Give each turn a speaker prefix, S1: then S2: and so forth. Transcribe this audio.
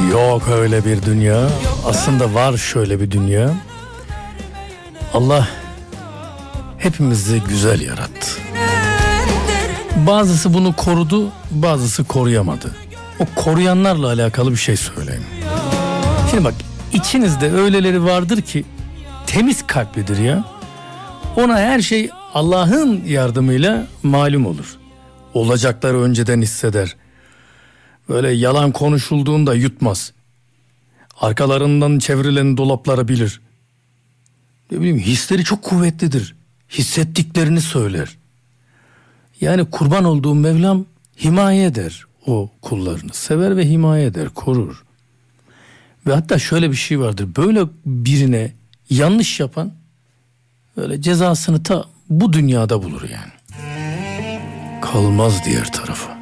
S1: Yok öyle bir dünya. Aslında var şöyle bir dünya. Allah hepimizi güzel yarattı. Bazısı bunu korudu, bazısı koruyamadı. O koruyanlarla alakalı bir şey söyleyeyim. Şimdi bak, içinizde öyleleri vardır ki temiz kalplidir ya. Ona her şey Allah'ın yardımıyla malum olur. Olacakları önceden hisseder. Böyle yalan konuşulduğunda yutmaz. Arkalarından çevrilen dolapları bilir. Ne bileyim, hisleri çok kuvvetlidir. Hissettiklerini söyler. Yani kurban olduğum Mevlam himaye eder o kullarını. Sever ve himaye eder, korur. Ve hatta şöyle bir şey vardır. Böyle birine yanlış yapan böyle cezasını ta bu dünyada bulur yani. Kalmaz diğer tarafa.